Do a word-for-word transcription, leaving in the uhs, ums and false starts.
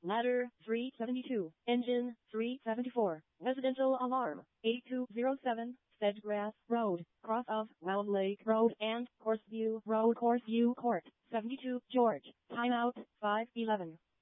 Ladder three seventy-two. Engine three seventy-four. Residential alarm eighty-two oh seven. Sedgegrass Road, cross of Round Lake Road and Course View Road, Course View Court, seventy-two George. Timeout five eleven.